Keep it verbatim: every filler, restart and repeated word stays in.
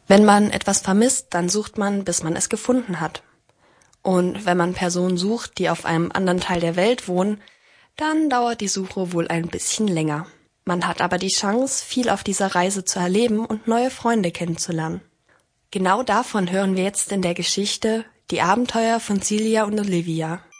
Wenn man etwas vermisst, dann sucht man, bis man es gefunden hat. Und wenn man Personen sucht, die auf einem anderen Teil der Welt wohnen, dann dauert die Suche wohl ein bisschen länger. Man hat aber die Chance, viel auf dieser Reise zu erleben und neue Freunde kennenzulernen. Genau davon hören wir jetzt in der Geschichte Die Abenteuer von Celia und Olivia.